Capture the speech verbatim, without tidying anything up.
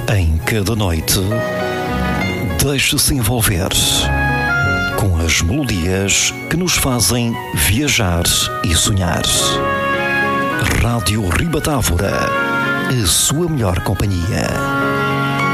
Em cada noite, deixe-se envolver com as melodias que nos fazem viajar e sonhar. Rádio Ribatávora, a sua melhor companhia.